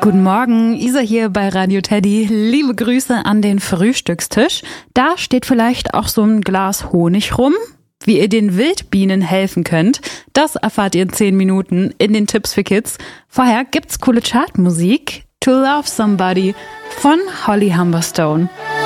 Guten Morgen, Isa hier bei Radio Teddy. Liebe Grüße an den Frühstückstisch. Da steht vielleicht auch so ein Glas Honig rum. Wie ihr den Wildbienen helfen könnt, das erfahrt ihr in 10 Minuten in den Tipps für Kids. Vorher gibt's coole Chartmusik. To Love Somebody von Holly Humberstone.